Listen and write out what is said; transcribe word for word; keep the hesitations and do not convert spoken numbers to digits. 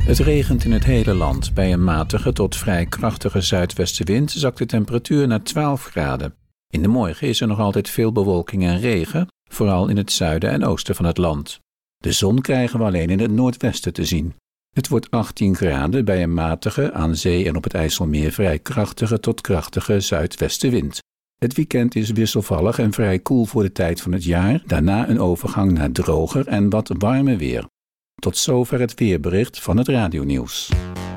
Het regent in het hele land. Bij een matige tot vrij krachtige zuidwestenwind zakt de temperatuur naar twaalf graden. In de morgen is er nog altijd veel bewolking en regen, vooral in het zuiden en oosten van het land. De zon krijgen we alleen in het noordwesten te zien. Het wordt achttien graden bij een matige, aan zee en op het IJsselmeer vrij krachtige tot krachtige zuidwestenwind. Het weekend is wisselvallig en vrij koel voor de tijd van het jaar, daarna een overgang naar droger en wat warmer weer. Tot zover het weerbericht van het radionieuws.